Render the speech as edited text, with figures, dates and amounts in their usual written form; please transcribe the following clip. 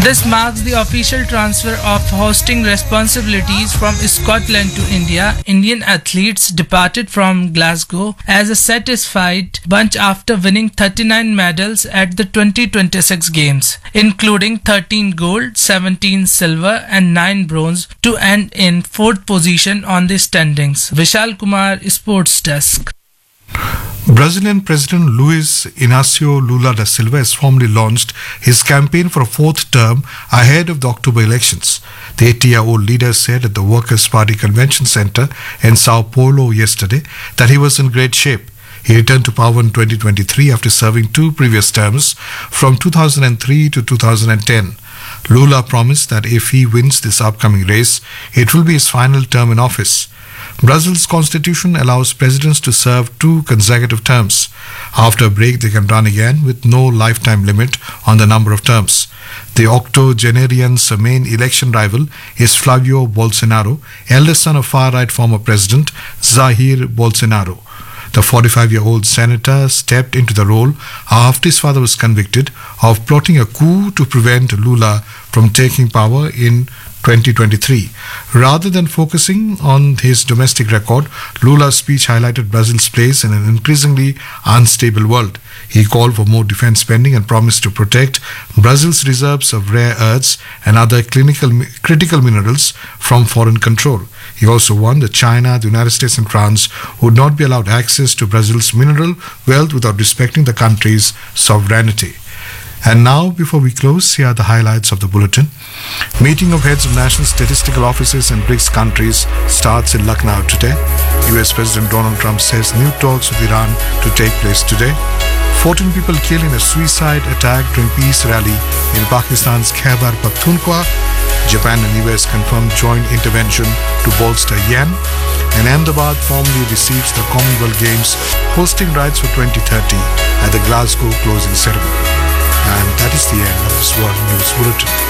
This marks the official transfer of hosting responsibilities from Scotland to India. Indian athletes departed from Glasgow as a satisfied bunch after winning 39 medals at the 2026 Games, including 13 gold, 17 silver and 9 bronze to end in 4th position on the standings. Vishal Kumar, Sports Desk. Brazilian President Luiz Inácio Lula da Silva has formally launched his campaign for a 4th term ahead of the October elections. The 80-year-old leader said at the Workers' Party Convention Center in Sao Paulo yesterday that he was in great shape. He returned to power in 2023 after serving 2 previous terms from 2003 to 2010. Lula promised that if he wins this upcoming race, it will be his final term in office. Brazil's constitution allows presidents to serve 2 consecutive terms. After a break, they can run again with no lifetime limit on the number of terms. The octogenarian's main election rival is Flavio Bolsonaro, eldest son of far-right former president Jair Bolsonaro. The 45-year-old senator stepped into the role after his father was convicted of plotting a coup to prevent Lula from taking power in 2023. Rather than focusing on his domestic record, Lula's speech highlighted Brazil's place in an increasingly unstable world. He called for more defense spending and promised to protect Brazil's reserves of rare earths and other critical minerals from foreign control. He also warned that China, the United States and France would not be allowed access to Brazil's mineral wealth without respecting the country's sovereignty. And now, before we close, here are the highlights of the bulletin. Meeting of heads of national statistical offices and BRICS countries starts in Lucknow today. US President Donald Trump says new talks with Iran to take place today. 14 people killed in a suicide attack during peace rally in Pakistan's Khyber Pakhtunkhwa. Japan and US confirmed joint intervention to bolster yen. And Ahmedabad formally receives the Commonwealth Games hosting rights for 2030 at the Glasgow closing ceremony. And that is the end of this World News Bulletin.